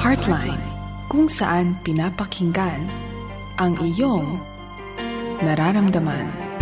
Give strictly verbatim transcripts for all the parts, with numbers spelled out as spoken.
Heartline, kung saan pinapakinggan ang iyong nararamdaman.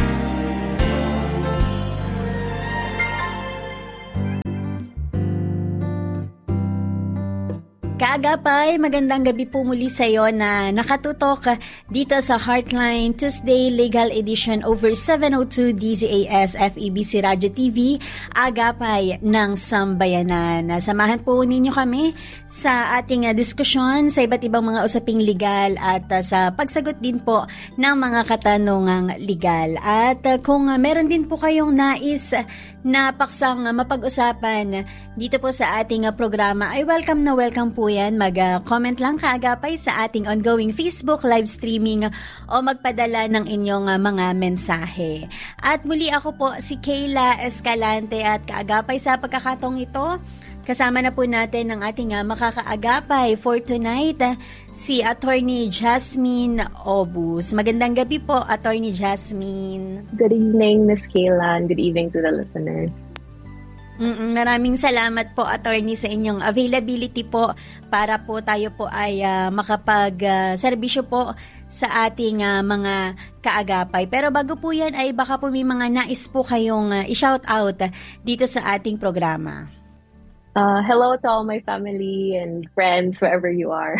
Kaagapay, magandang gabi po muli sa iyo na nakatutok dito sa Heartline Tuesday Legal Edition over seven oh two D Z A S F E B C Radio T V, Agapay ng Sambayanan. Samahan po ninyo kami sa ating uh, diskusyon sa iba't ibang mga usaping legal at uh, sa pagsagot din po ng mga katanungang legal. At uh, kung uh, meron din po kayong nais na paksang uh, mapag-usapan dito po sa ating uh, programa, ay welcome na welcome po yan. Mag-comment lang kaagapay sa ating ongoing Facebook live streaming o magpadala ng inyong uh, mga mensahe. At muli ako po si Kayla Escalante at kaagapay sa pagkakataong ito, kasama na po natin ang ating uh, makakaagapay for tonight, uh, si Attorney Jasmine Obus. Magandang gabi po, Attorney Jasmine. Good evening, Miss Kayla, and good evening to the listeners. Mm-mm, maraming salamat po, Attorney, sa inyong availability po para po tayo po ay uh, makapag-serbisyo uh, po sa ating uh, mga kaagapay. Pero bago po yan ay baka po may mga nais po kayong uh, i-shout out uh, dito sa ating programa. Uh, hello to all my family and friends wherever you are.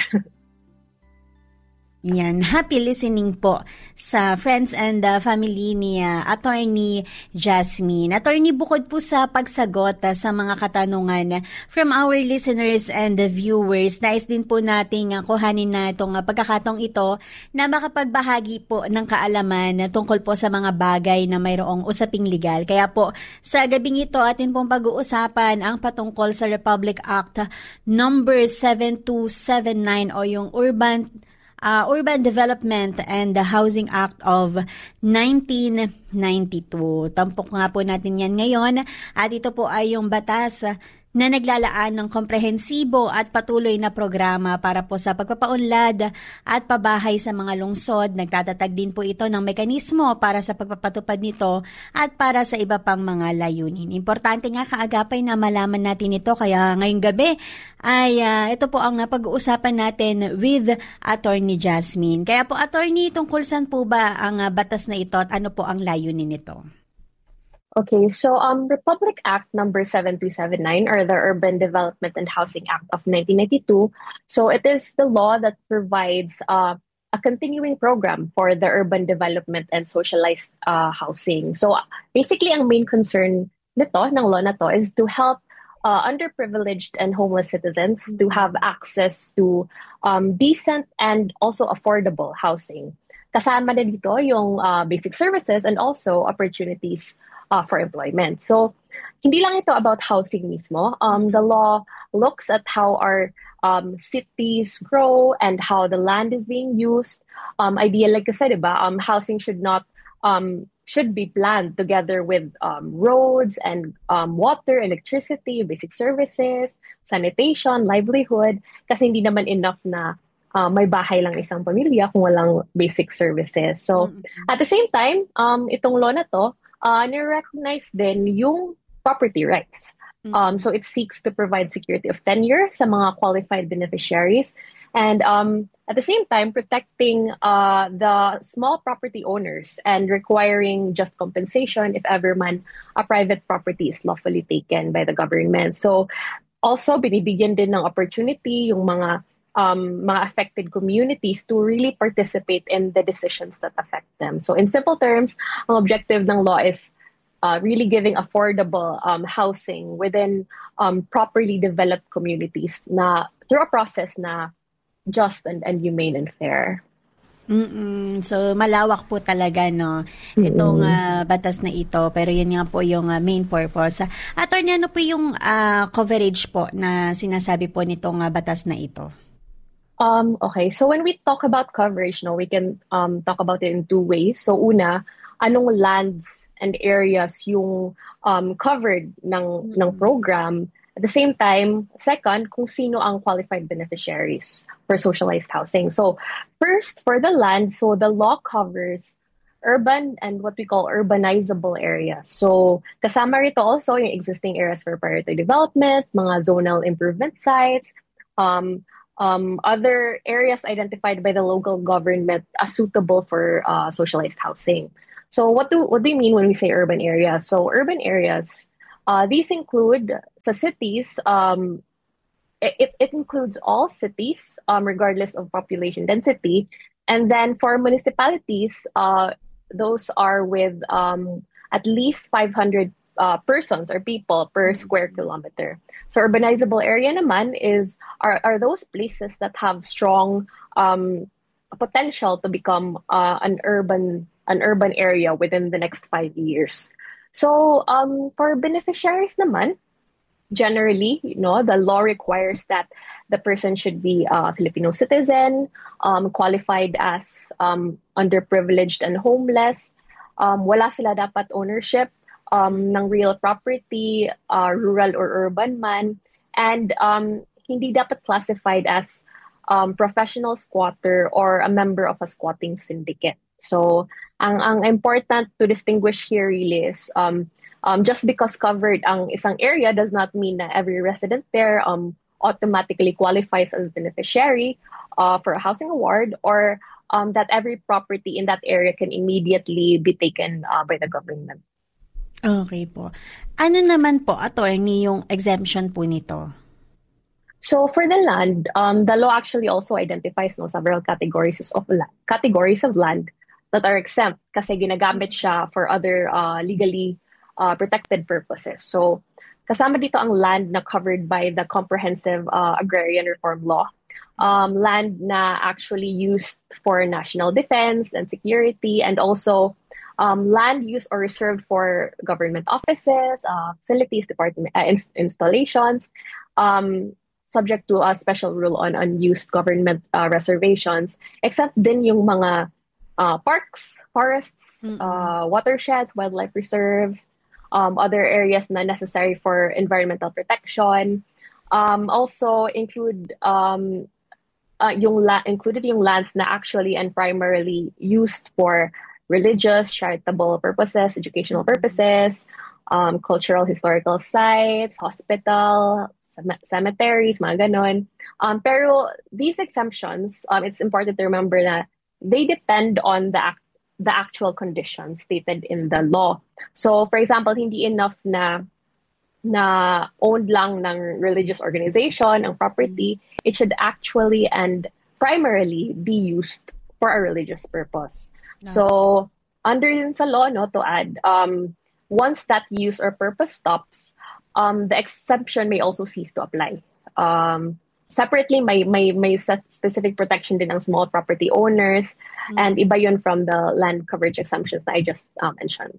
Yan, happy listening po sa friends and uh, family ni uh, Attorney Jasmine. Attorney, bukod po sa pagsagot uh, sa mga katanungan from our listeners and the viewers, nais din po nating uh, kuhanin na itong uh, pagkakataong ito na makapagbahagi po ng kaalaman uh, tungkol po sa mga bagay na mayroong usaping legal. Kaya po, sa gabing ito, atin pong pag-uusapan ang patungkol sa Republic Act number seven two seven nine o yung Urban Uh, Urban Development and the Housing Act of nineteen ninety-two. Tampok nga po natin yan ngayon at ito po ay yung batas na naglalaan ng komprehensibo at patuloy na programa para po sa pagpapaunlad at pabahay sa mga lungsod. Nagtatatag din po ito ng mekanismo para sa pagpapatupad nito at para sa iba pang mga layunin. Importante nga kaagapay na malaman natin ito, kaya ngayong gabi ay uh, ito po ang pag-uusapan natin with Attorney Jasmine. Kaya po, Attorney, tungkol saan po ba ang uh, batas na ito at ano po ang layunin nito? Okay, so um, Republic Act number seven two seven nine, or the Urban Development and Housing Act of nineteen ninety-two. So it is the law that provides uh, a continuing program for the urban development and socialized uh, housing. So basically, ang main concern nito, ng law na to, is to help uh, underprivileged and homeless citizens to have access to um, decent and also affordable housing. Kasama na dito yung uh, basic services and also opportunities Uh, for employment. So, hindi lang ito about housing mismo. Um, the law looks at how our um, cities grow and how the land is being used. Um, ideal, like I said, diba, um, housing should not um, should be planned together with um, roads and um, water, electricity, basic services, sanitation, livelihood. Kasi hindi naman enough na Uh, may bahay lang isang pamilya kung walang basic services. So, mm-hmm. At the same time, um, itong law na to, uh, ni-recognize din yung property rights. Mm-hmm. Um, so, it seeks to provide security of tenure sa mga qualified beneficiaries and um, at the same time, protecting uh, the small property owners and requiring just compensation if ever man a private property is lawfully taken by the government. So, also, binibigyan din ng opportunity yung mga Um, mga affected communities to really participate in the decisions that affect them. So in simple terms, ang objective ng law is uh, really giving affordable um, housing within um, properly developed communities na through a process na just and, and humane and fair. Mm-mm. So malawak po talaga no itong uh, batas na ito, pero yun nga po yung uh, main purpose. Attorney, ano po yung uh, coverage po na sinasabi po nitong uh, batas na ito? Um, okay, so when we talk about coverage, no, we can um, talk about it in two ways. So una, anong lands and areas yung um, covered ng, mm-hmm. ng program. At the same time, second, kung sino ang qualified beneficiaries for socialized housing. So first, for the land, so the law covers urban and what we call urbanizable areas. So kasama rito also yung existing areas for priority development, mga zonal improvement sites, um, um, other areas identified by the local government as suitable for uh, socialized housing. So what do what do you mean when we say urban areas? So urban areas, uh, these include sa cities. Um, it, it includes all cities, um, regardless of population density. And then for municipalities, uh, those are with um, at least five hundred uh, persons or people per square kilometer. So urbanizable area naman is are, are those places that have strong um, potential to become uh, an urban an urban area within the next five years. So um, for beneficiaries naman, generally, you know, the law requires that the person should be a Filipino citizen, um, qualified as um, underprivileged and homeless. Um, wala sila dapat ownership um, ng real property, uh, rural or urban man, and um, hindi dapat classified as um, professional squatter or a member of a squatting syndicate. So, ang ang important to distinguish here really is um, Um, just because covered ang isang area does not mean that every resident there um, automatically qualifies as beneficiary uh, for a housing award, or um, that every property in that area can immediately be taken uh, by the government. Okay po. Ano naman po, attorney, yung exemption po nito? So for the land, um, the law actually also identifies no, several categories of la- categories of land that are exempt kasi ginagamit siya for other uh, legally Uh, protected purposes. So, kasama dito ang land na covered by the Comprehensive uh, Agrarian Reform Law. Um, land na actually used for national defense and security, and also um, land used or reserved for government offices, uh, facilities, department uh, ins- installations, um, subject to a special rule on unused government uh, reservations, except din yung mga uh, parks, forests, mm-hmm. uh, watersheds, wildlife reserves, Um, other areas na necessary for environmental protection. Um, also include um, uh, yung la- included yung lands na actually and primarily used for religious, charitable purposes, educational purposes, um, cultural, historical sites, hospital, cem- cemeteries, mga ganon. Um, pero these exemptions, um, it's important to remember that they depend on the act the actual conditions stated in the law. So, for example, hindi enough na na owned lang ng religious organization ang property. It should actually and primarily be used for a religious purpose. No. So, under yun sa law, no, to add, um, once that use or purpose stops, um, the exemption may also cease to apply. Um, Separately, may may may specific protection din ang small property owners, mm-hmm. and iba yun from the land coverage exemptions that I just uh, mentioned.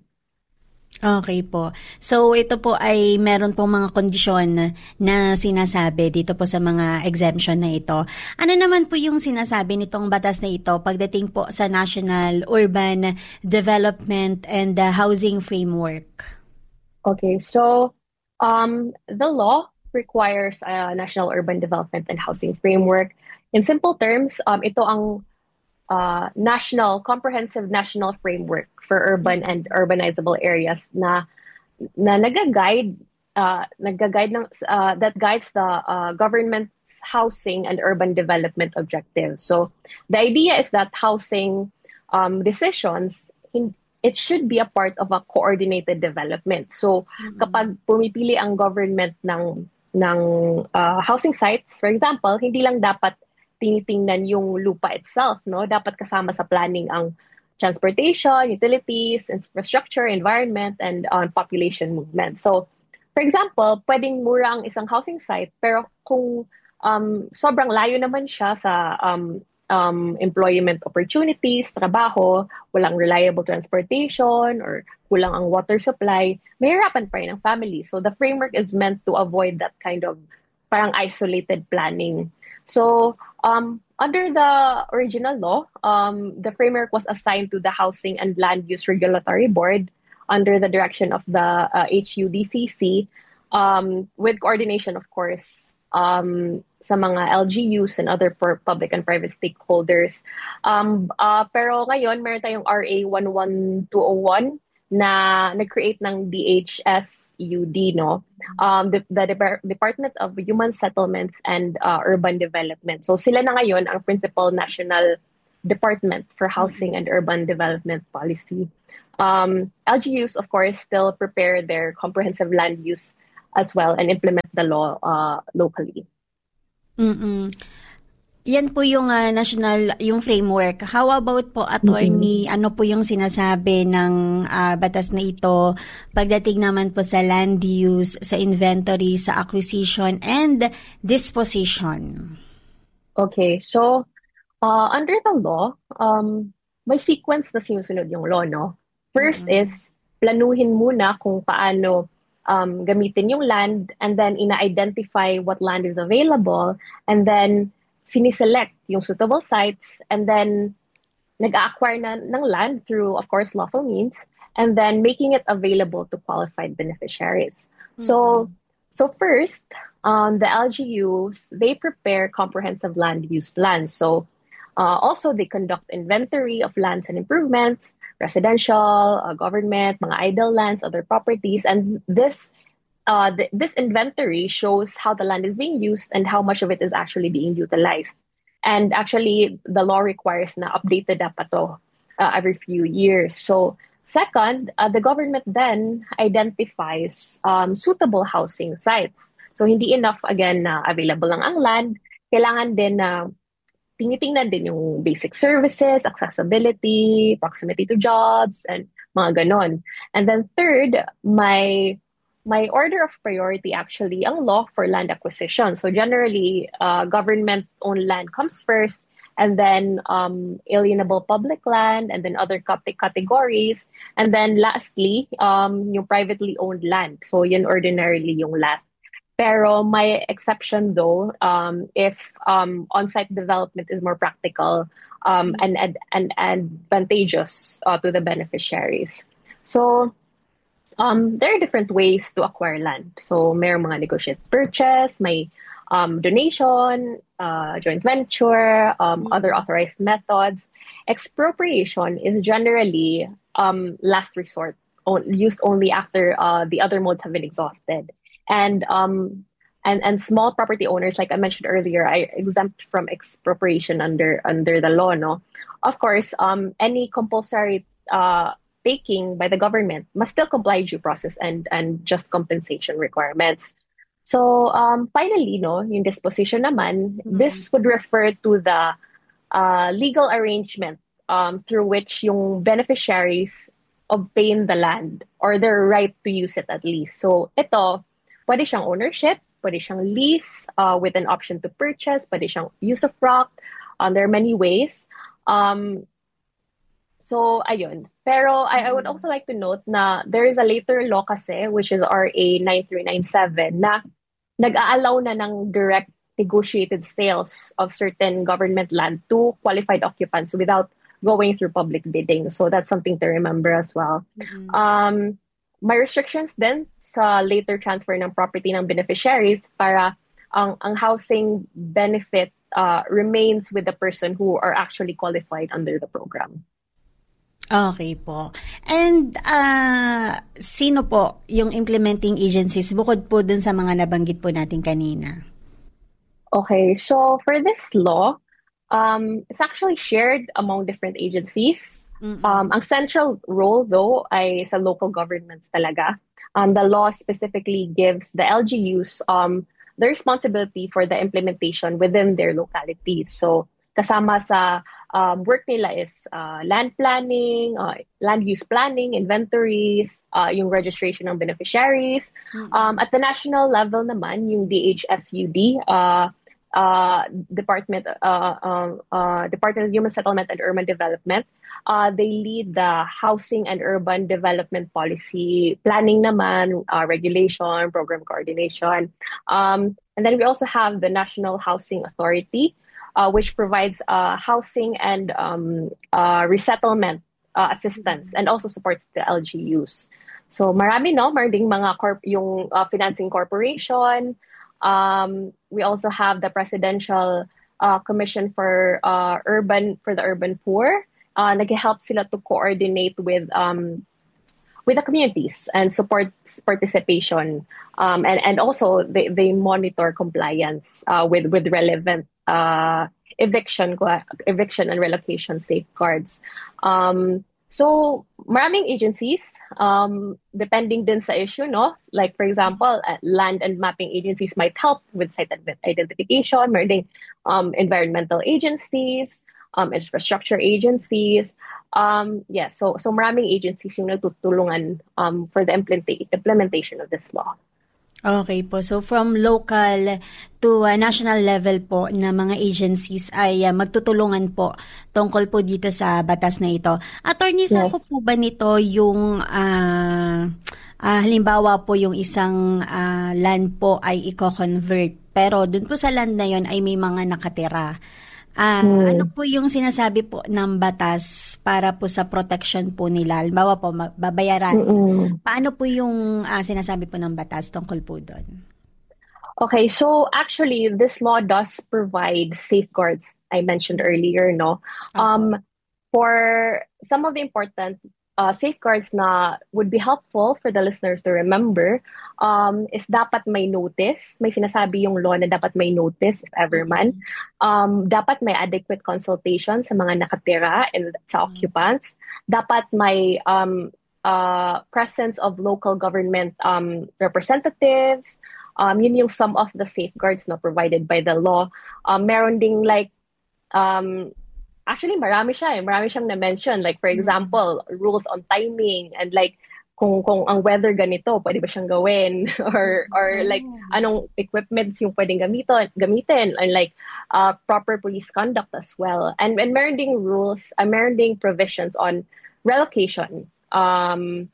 Okay po. So ito po ay meron pong mga kondisyon na sinasabi dito po sa mga exemption na ito. Ano naman po yung sinasabi nitong batas na ito pagdating po sa National Urban Development and Housing Framework? Okay, so um, the law requires a National Urban Development and Housing Framework. In simple terms, um, ito ang uh, national, comprehensive national framework for urban and urbanizable areas na na nag-guide uh, nag-guide ng uh, that guides the uh, government's housing and urban development objectives. So the idea is that housing um, decisions in, it should be a part of a coordinated development. So mm-hmm. kapag pumipili ang government ng ng uh, housing sites, for example, hindi lang dapat tinitingnan yung lupa itself, no? Dapat kasama sa planning ang transportation, utilities, infrastructure, environment, and uh, population movement. So, for example, pwedeng mura ang isang housing site, pero kung um, sobrang layo naman siya sa um, um, employment opportunities, trabaho, walang reliable transportation, or kulang ang water supply, mahirapan pa rin ang family. So the framework is meant to avoid that kind of parang isolated planning. So um, under the original law, um, the framework was assigned to the Housing and Land Use Regulatory Board under the direction of the uh, H U D C C, um, with coordination, of course, um, sa mga L G Us and other public and private stakeholders. Um, uh, pero ngayon, meron tayong R A one one two oh one na nag-create ng D H S E U D, no? Um, the, the Depar- Department of Human Settlements and uh, Urban Development. So sila na ngayon ang principal national department for housing and urban development policy. Um, L G Us, of course, still prepare their comprehensive land use as well and implement the law uh, locally. Mm-mm. Yan po yung uh, national, yung framework. How about po, attorney, mm-hmm. ano po yung sinasabi ng uh, batas na ito pagdating naman po sa land use, sa inventory, sa acquisition, and disposition? Okay, so uh, under the law, um, may sequence na sinusunod yung law, no? First mm-hmm. is, planuhin muna kung paano um, gamitin yung land, and then ina-identify what land is available, and then siniselect yung suitable sites, and then nag-acquire na ng land through, of course, lawful means, and then making it available to qualified beneficiaries. Mm-hmm. So, so first, um, the L G Us, they prepare comprehensive land use plans. So, uh, also they conduct inventory of lands and improvements, residential, uh, government, mga idle lands, other properties, and this Uh, th- this inventory shows how the land is being used and how much of it is actually being utilized. And actually, the law requires na updated dapat to uh, every few years. So, second, uh, the government then identifies um, suitable housing sites. So, hindi enough, again, na available lang ang land. Kailangan din na uh, tinitingnan din yung basic services, accessibility, proximity to jobs, and mga ganon. And then third, my My order of priority actually ang law for land acquisition. So generally, uh, government-owned land comes first, and then um, alienable public land, and then other categories, and then lastly, um, yung privately owned land. So yun ordinarily yung last. Pero may exception though, um, if um, on-site development is more practical um, and, and, and advantageous uh, to the beneficiaries. So Um, there are different ways to acquire land. So, mayroong mga negotiated purchase, may um, donation, uh, joint venture, um, mm-hmm. other authorized methods. Expropriation is generally um, last resort, o- used only after uh, the other modes have been exhausted. And um, and and small property owners, like I mentioned earlier, are exempt from expropriation under under the law. No, of course, um, any compulsory uh, taking by the government must still comply due process and and just compensation requirements. So um, finally, no, yung disposition naman, mm-hmm. this would refer to the uh, legal arrangement um, through which yung beneficiaries obtain the land or their right to use it at least. So ito, pwede siyang ownership, pwede siyang lease uh, with an option to purchase, pwede siyang use of rock. Um, there are many ways. Um, So, ayun. Pero I, I would also like to note na there is a later law kasi, which is R A nine three nine seven, na nag-aalaw na ng direct negotiated sales of certain government land to qualified occupants without going through public bidding. So, that's something to remember as well. Mm-hmm. Um, may restrictions din sa later transfer ng property ng beneficiaries para ang, ang housing benefit uh, remains with the person who are actually qualified under the program. Okay po. And uh, sino po yung implementing agencies bukod po dun sa mga nabanggit po natin kanina? Okay, so for this law, um, it's actually shared among different agencies. Mm-hmm. Um, ang central role though ay sa local governments talaga. Um, the law specifically gives the L G Us um, the responsibility for the implementation within their localities. So kasama sa Um, work nila is uh, land planning, uh, land use planning, inventories, uh, yung registration ng beneficiaries. Mm-hmm. Um, at the national level naman, yung D H S U D, uh, uh, Department uh, uh, uh, Department of Human Settlement and Urban Development, uh, they lead the housing and urban development policy planning naman, uh, regulation, program coordination. Um, and then we also have the National Housing Authority, Uh, which provides uh, housing and um, uh, resettlement uh, assistance and also supports the L G Us. So marami no, maraming mga corp- yung uh, financing corporation. Um, we also have the Presidential uh, Commission for uh, Urban for the Urban Poor. Uh, nag-help sila to coordinate with um, with the communities and supports participation. Um, and, and also they, they monitor compliance uh, with, with relevant uh, eviction, eviction and relocation safeguards. Um, So, maraming agencies, um, depending din sa issue, no? Like, for example, uh, land and mapping agencies might help with site identification, maraming um, environmental agencies, um, infrastructure agencies. Um, yeah, so, so maraming agencies yung nagtutulungan um, for the implementa- implementation of this law. Okay po. So from local to uh, national level po na mga agencies ay uh, magtutulungan po tungkol po dito sa batas na ito. Attorney, saan Yes. po ba nito yung uh, uh, halimbawa po yung isang uh, land po ay i-convert pero dun po sa land na yon ay may mga nakatira. Ah, Hmm. ano po yung sinasabi po ng batas para po sa protection po nila? Halimbawa po, ma- babayaran. Mm-mm. Paano po yung ah, sinasabi po ng batas tungkol po doon? Okay, so actually, this law does provide safeguards I mentioned earlier, no? Um, for some of the important uh, safeguards na would be helpful for the listeners to remember um, is dapat may notice. May sinasabi yung law na dapat may notice if ever man. Um, dapat may adequate consultation sa mga nakatira and sa occupants. Dapat may um, uh, presence of local government um, representatives. Um, yun yung some of the safeguards na provided by the law. Um, meron ding like um, actually, marami siya eh. Marami siyang na-mention. Like, for example, rules on timing and like, kung kung ang weather ganito, pwede ba siyang gawin? or or like, anong equipments yung pwedeng gamitin, gamitin and like, uh, proper police conduct as well. And, and meron ding rules, uh, meron ding provisions on relocation. Um,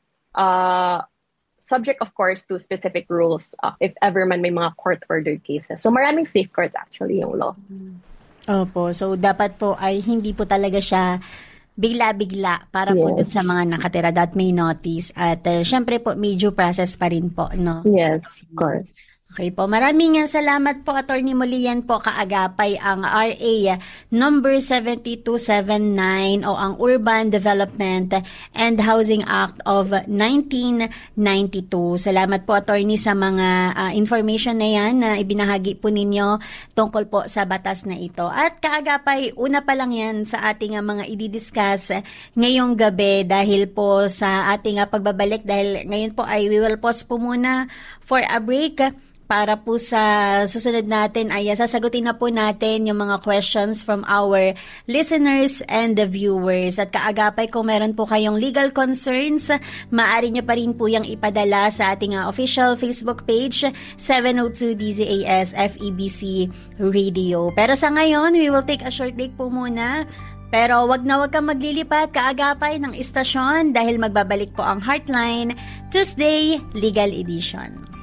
uh, subject, of course, to specific rules uh, if ever man may mga court-ordered cases. So, maraming safeguards actually yung law. Opo. So, dapat po ay hindi po talaga siya bigla-bigla para po Yes. dun sa mga nakatira that may notice. At uh, syempre po, may due process pa rin po, no? Yes, of course. Okay po. Maraming uh, salamat po, Attorney Mulian po, kaagapay ang R A number seven two seven nine o ang Urban Development and Housing Act of nineteen ninety-two. Salamat po, Attorney, sa mga uh, information na yan na ibinahagi po ninyo tungkol po sa batas na ito. At kaagapay, una pa lang yan sa ating uh, mga i-discuss ngayong gabi dahil po sa ating uh, pagbabalik dahil ngayon po ay we will pause po muna for a break. Para po sa susunod natin ay sasagutin na po natin yung mga questions from our listeners and the viewers. At kaagapay kung meron po kayong legal concerns, maaari nyo pa rin po yung ipadala sa ating uh, official Facebook page, seven oh two D Z A S F E B C Radio. Pero sa ngayon, we will take a short break po muna. Pero wag na wag kang maglilipat kaagapay ng istasyon dahil magbabalik po ang Heartline Tuesday Legal Edition.